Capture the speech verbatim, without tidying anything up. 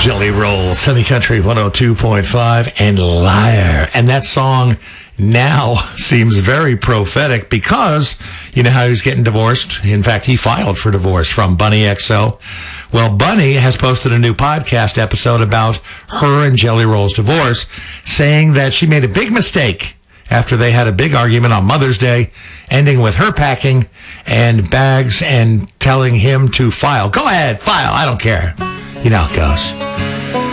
Jelly Roll, Sunny Country one oh two point five, and Liar. And that song now seems very prophetic because you know how he's getting divorced. In fact, he filed for divorce from Bunny X O. Well, Bunny has posted a new podcast episode about her and Jelly Roll's divorce, saying that she made a big mistake after they had a big argument on Mother's Day, ending with her packing and bags and telling him to file. Go ahead, file. I don't care. You know how it goes.